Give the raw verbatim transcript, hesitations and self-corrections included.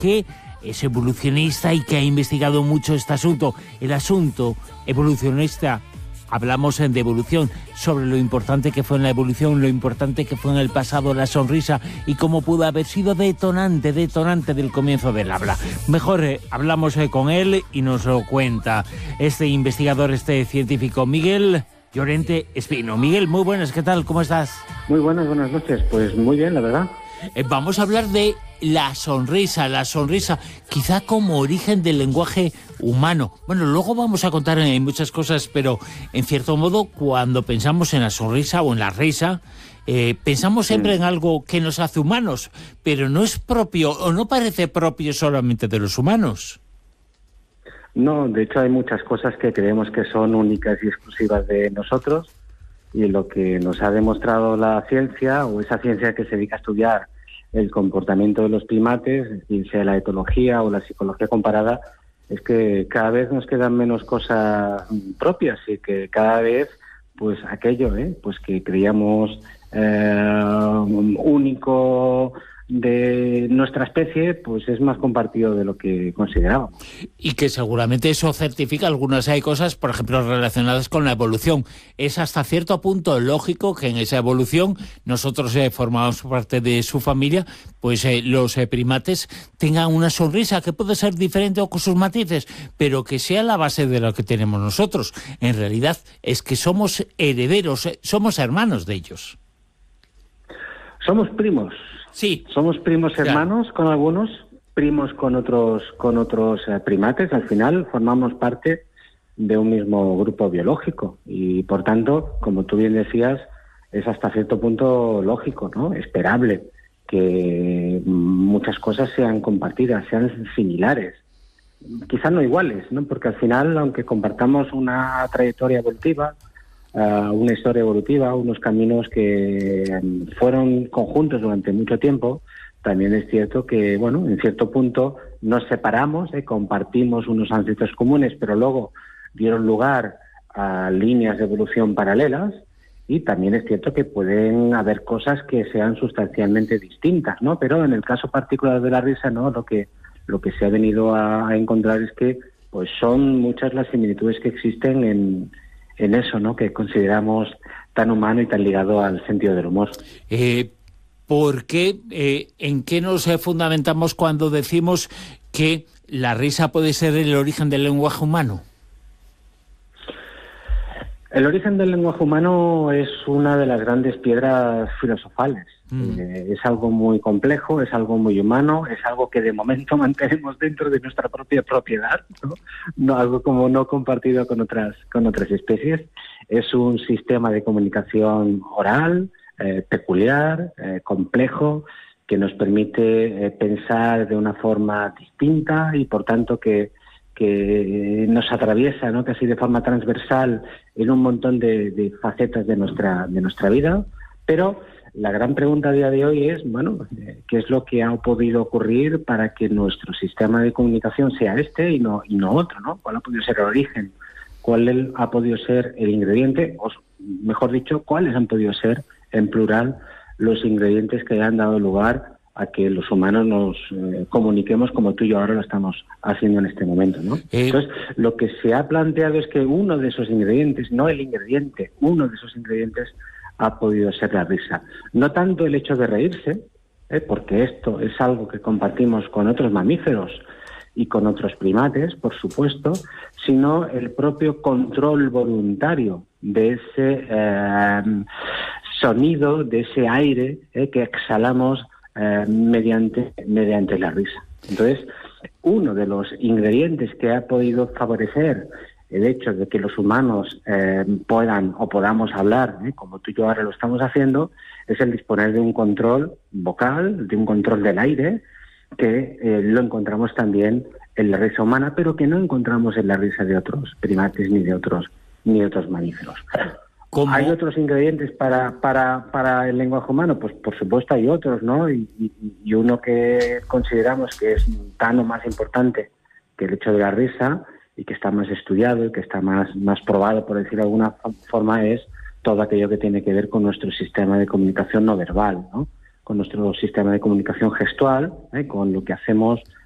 que es evolucionista y que ha investigado mucho este asunto. El asunto evolucionista, hablamos de evolución, sobre lo importante que fue en la evolución, lo importante que fue en el pasado la sonrisa y cómo pudo haber sido detonante, detonante del comienzo del habla. Mejor eh, hablamos eh, con él y nos lo cuenta este investigador, este científico, Miguel Llorente Espino. Miguel, muy buenas, ¿qué tal? ¿Cómo estás? Muy buenas, buenas noches. Pues muy bien, la verdad. Eh, vamos a hablar de la sonrisa, la sonrisa, quizá como origen del lenguaje humano. Bueno, luego vamos a contar eh, muchas cosas, pero en cierto modo, cuando pensamos en la sonrisa o en la risa, eh, pensamos siempre sí. en algo que nos hace humanos, pero no es propio o no parece propio solamente de los humanos. No, de hecho hay muchas cosas que creemos que son únicas y exclusivas de nosotros, y lo que nos ha demostrado la ciencia, o esa ciencia que se dedica a estudiar el comportamiento de los primates, sea la etología o la psicología comparada, es que cada vez nos quedan menos cosas propias y que cada vez pues aquello ¿eh? pues que creíamos eh, único de nuestra especie, pues es más compartido de lo que considerábamos. Y que seguramente eso certifica algunas hay cosas, por ejemplo, relacionadas con la evolución. Es hasta cierto punto lógico que en esa evolución nosotros eh, formamos parte de su familia, pues eh, los eh, primates tengan una sonrisa que puede ser diferente o con sus matices, pero que sea la base de lo que tenemos nosotros. En realidad es que somos herederos, eh, somos hermanos de ellos. Somos primos. Sí. Somos primos hermanos claro. con algunos, primos con otros con otros eh, primates. Al final formamos parte de un mismo grupo biológico y, por tanto, como tú bien decías, es hasta cierto punto lógico, ¿no? Esperable que muchas cosas sean compartidas, sean similares. Quizás no iguales, ¿no? Porque al final, aunque compartamos una trayectoria evolutiva, Uh, una historia evolutiva, unos caminos que um, fueron conjuntos durante mucho tiempo, también es cierto que, bueno, en cierto punto nos separamos, eh, compartimos unos ancestros comunes, pero luego dieron lugar a líneas de evolución paralelas, y también es cierto que pueden haber cosas que sean sustancialmente distintas, ¿no? Pero en el caso particular de la risa, ¿no? Lo que lo que se ha venido a, a encontrar es que, pues, son muchas las similitudes que existen en en eso, ¿no? Que consideramos tan humano y tan ligado al sentido del humor. Eh, ¿Por qué, eh, en qué nos eh, fundamentamos cuando decimos que la risa puede ser el origen del lenguaje humano? El origen del lenguaje humano es una de las grandes piedras filosofales. Mm. Eh, es algo muy complejo, es algo muy humano, es algo que de momento mantenemos dentro de nuestra propia propiedad, ¿no? No, algo como no compartido con otras con otras especies. Es un sistema de comunicación oral, eh, peculiar, eh, complejo, que nos permite eh, pensar de una forma distinta y, por tanto, que que nos atraviesa, ¿no? Casi de forma transversal en un montón de, de facetas de nuestra de nuestra vida. Pero la gran pregunta a día de hoy es, bueno, ¿qué es lo que ha podido ocurrir para que nuestro sistema de comunicación sea este y no y no otro, ¿no? ¿Cuál ha podido ser el origen? ¿Cuál el, ha podido ser el ingrediente? O mejor dicho, ¿cuáles han podido ser, en plural, los ingredientes que han dado lugar a que los humanos nos eh, comuniquemos como tú y yo ahora lo estamos haciendo en este momento, ¿no? Eh... Entonces, lo que se ha planteado es que uno de esos ingredientes, no el ingrediente, uno de esos ingredientes ha podido ser la risa. No tanto el hecho de reírse, eh, porque esto es algo que compartimos con otros mamíferos y con otros primates, por supuesto, sino el propio control voluntario de ese eh, sonido, de ese aire eh, que exhalamos Eh, mediante mediante la risa. Entonces, uno de los ingredientes que ha podido favorecer el hecho de que los humanos eh, puedan o podamos hablar, ¿eh? como tú y yo ahora lo estamos haciendo, es el disponer de un control vocal, de un control del aire, que eh, lo encontramos también en la risa humana, pero que no encontramos en la risa de otros primates ni de otros ni de otros mamíferos. ¿Cómo? ¿Hay otros ingredientes para, para, para el lenguaje humano? Pues por supuesto hay otros, ¿no? Y, y, y uno que consideramos que es tan o más importante que el hecho de la risa, y que está más estudiado y que está más, más probado, por decirlo de alguna forma, es todo aquello que tiene que ver con nuestro sistema de comunicación no verbal, ¿no? Con nuestro sistema de comunicación gestual, ¿eh? Con lo que hacemos